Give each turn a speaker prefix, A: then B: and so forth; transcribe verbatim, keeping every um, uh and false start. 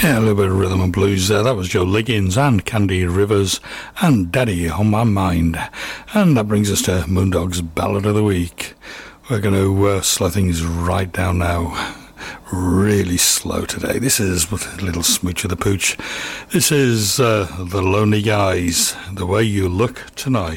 A: Yeah, a little bit of rhythm and blues there. That was Joe Liggins and Candy Rivers and Daddy on My Mind. And that brings us to Moondog's Ballad of the Week. We're going to uh, slow things right down now. Really slow today. This is a little smooch of the pooch. This is uh, The Lonely Guys, The Way You Look Tonight.